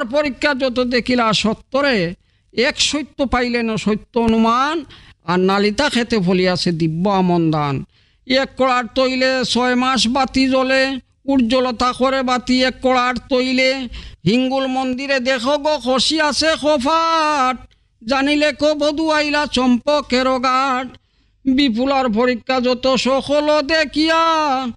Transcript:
পরীক্ষা যত দেখিলা সত্তরে এক সত্য পাইলেন সত্য অনুমান, আর নালিতা খেতে ফলিয়াছে দিব্য আমন্দান। এক কড়ার তৈলে 6 মাস বাতি জ্বলে, উজ্জ্বলতা করে বাতি এক কড়ার তৈলে। হিঙ্গুল মন্দিরে দেখো গো খসি আছে খোফাট, জানিলে কো বধু আইলা চম্পকের ঘাট। বিপুলার পরীক্ষা যত সকল দেখিয়া